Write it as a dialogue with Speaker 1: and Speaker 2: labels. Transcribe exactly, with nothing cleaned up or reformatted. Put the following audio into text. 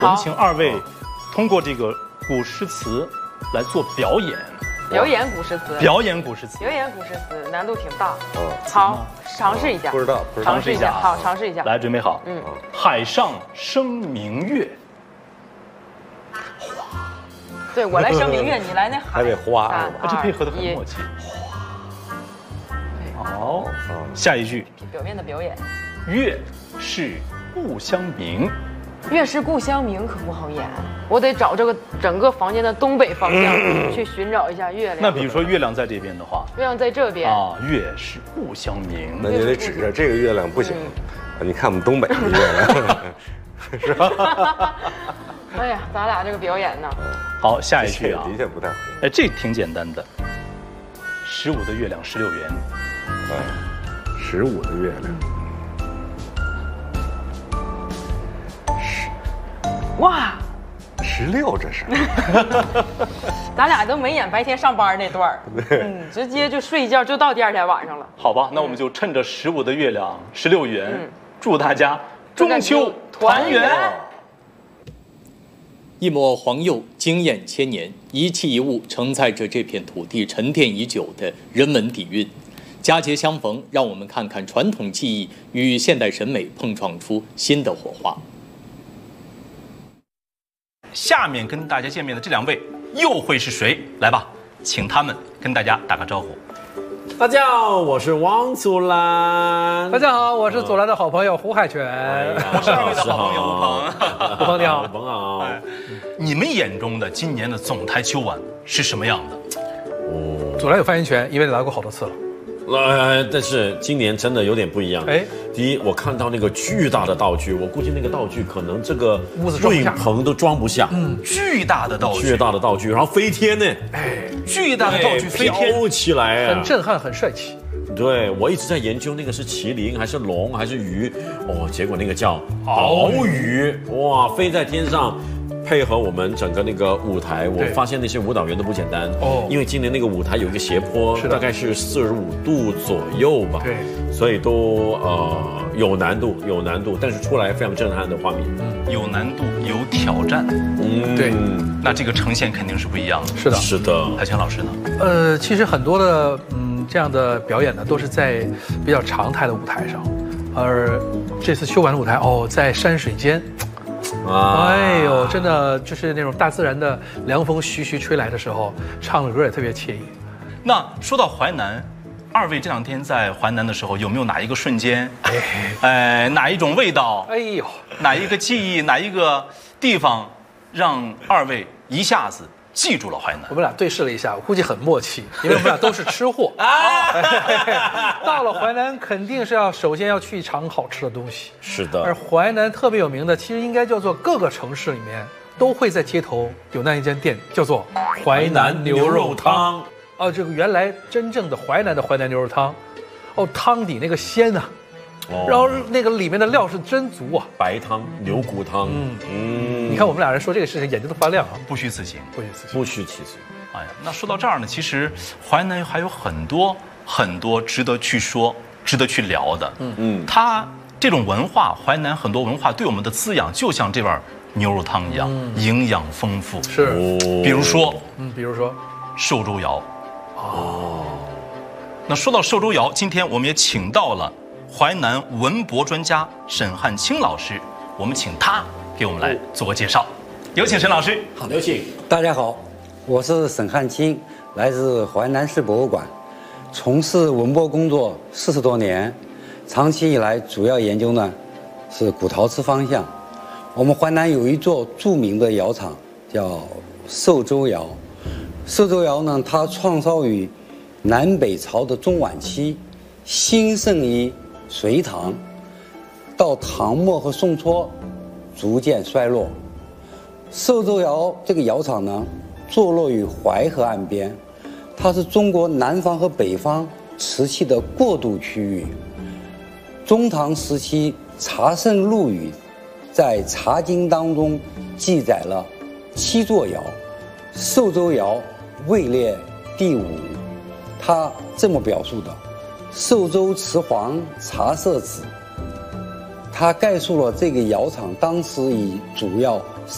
Speaker 1: 我们请二位通过这个古诗词来做表演。
Speaker 2: 表演古诗词，
Speaker 1: 表演古诗词，
Speaker 2: 表演古诗词难度挺大。
Speaker 3: 哦，
Speaker 2: 好，尝试一下。
Speaker 3: 不知道，不知
Speaker 2: 道。
Speaker 3: 道。
Speaker 2: 尝试一下，好，尝试一下。
Speaker 1: 来，准备好。
Speaker 2: 嗯。
Speaker 1: 海上生明月。
Speaker 2: 对我来生明月，你来那海。
Speaker 3: 还得花是吧？
Speaker 1: 这配合的很默契。好，下一句。
Speaker 2: 表面的表演。
Speaker 1: 月是故乡明。
Speaker 2: 月是故乡明可不好演，我得找这个整个房间的东北方向去寻找一下月亮。
Speaker 1: 那比如说月亮在这边的话，
Speaker 2: 月亮在这边
Speaker 1: 啊，月是故乡明。
Speaker 3: 那你得指着这个月亮不行，你看我们东北的月亮，是吧？
Speaker 2: 哎呀，咱俩这个表演呢？
Speaker 1: 好，下一句啊，
Speaker 3: 的确不太会。
Speaker 1: 哎，这挺简单的。十五的月亮十六圆。
Speaker 3: 哎，十五的月亮。
Speaker 2: 哇，
Speaker 3: 十六这是，
Speaker 2: 咱俩都没演白天上班那段儿，嗯，直接就睡一觉就到第二天晚上了。
Speaker 1: 好吧，那我们就趁着十五的月亮十六圆，嗯、祝大家中秋团圆。
Speaker 4: 一抹黄釉惊艳千年，一器一物承载着这片土地沉淀已久的人文底蕴。佳节相逢，让我们看看传统技艺与现代审美碰撞出新的火花。
Speaker 1: 下面跟大家见面的这两位又会是谁？来吧，请他们跟大家打个招呼。
Speaker 5: 大家好，我是王祖蓝。
Speaker 6: 大家好，我是祖蓝的好朋友胡海泉。
Speaker 1: 我是二位的好朋友吴鹏。
Speaker 6: 吴鹏你好，
Speaker 5: 吴鹏好。哎，
Speaker 1: 你们眼中的今年的总台秋晚是什么样的？
Speaker 6: 哦，祖蓝有发言权，因为来过好多次了。
Speaker 5: 呃，但是今年真的有点不一样。哎，第一，我看到那个巨大的道具，我估计那个道具可能这个录影棚都装不下。
Speaker 1: 嗯，巨大的道具，
Speaker 5: 巨大的道具，然后飞天呢，
Speaker 1: 哎，巨大的道具飞天
Speaker 5: 飘起来啊，
Speaker 6: 很震撼，很帅气。
Speaker 5: 对，我一直在研究那个是麒麟还是龙还是鱼，哦，结果那个叫鳌鱼，哇，飞在天上。配合我们整个那个舞台，我发现那些舞蹈员都不简单哦。因为今年那个舞台有一个斜坡，大概是四十五度左右吧，对，所以都呃有难度，有难度，但是出来非常震撼的画面。
Speaker 1: 嗯，有难度，有挑战。
Speaker 6: 嗯，对，
Speaker 1: 那这个呈现肯定是不一样的。
Speaker 6: 是的，
Speaker 5: 是的。
Speaker 1: 海泉老师呢？
Speaker 6: 呃，其实很多的嗯这样的表演呢，都是在比较常态的舞台上，而这次秋晚的舞台哦，在山水间。哎呦，真的就是那种大自然的凉风徐徐吹来的时候，唱的歌也特别惬意。
Speaker 1: 那说到淮南，二位这两天在淮南的时候，有没有哪一个瞬间，哎，呃，哪一种味道，
Speaker 6: 哎呦，
Speaker 1: 哪一个记忆，哪一个地方，让二位一下子记住了淮南？
Speaker 6: 我们俩对视了一下，我估计很默契，因为我们俩都是吃货啊。到了淮南，肯定是要首先要去尝好吃的东西。
Speaker 5: 是的。
Speaker 6: 而淮南特别有名的，其实应该叫做各个城市里面都会在街头有那一间店，叫做淮南牛肉汤。哦，这个原来真正的淮南的淮南牛肉汤，哦，汤底那个鲜啊。哦、然后那个里面的料是真足啊，
Speaker 5: 白汤、牛骨汤。嗯
Speaker 6: 嗯，你看我们俩人说这个事情，眼睛都发亮啊。
Speaker 1: 不虚此行，
Speaker 6: 不虚此行，
Speaker 5: 不虚其词。
Speaker 1: 哎呀，那说到这儿呢，其实淮南还有很多很多值得去说、值得去聊的。嗯嗯，它这种文化，淮南很多文化对我们的滋养，就像这碗牛肉汤一样，嗯、营养丰富。
Speaker 6: 是，
Speaker 1: 比如说，
Speaker 6: 嗯，比如说
Speaker 1: 寿州窑。哦，那说到寿州窑，今天我们也请到了淮南文博专家沈汉清老师，我们请他给我们来做个介绍。有请沈老师。
Speaker 5: 好，有请。
Speaker 7: 大家好，我是沈汉清，来自淮南市博物馆，从事文博工作四十多年，长期以来主要研究呢是古陶瓷方向。我们淮南有一座著名的窑厂叫寿州窑，寿州窑呢，它创烧于南北朝的中晚期，兴盛于隋唐，到唐末和宋初逐渐衰落。寿州窑这个窑厂呢，坐落于淮河岸边，它是中国南方和北方瓷器的过渡区域。中唐时期茶圣陆羽在《茶经》当中记载了七座窑，寿州窑位列第五。他这么表述的：寿州瓷黄，茶色紫。他概述了这个窑厂当时以主要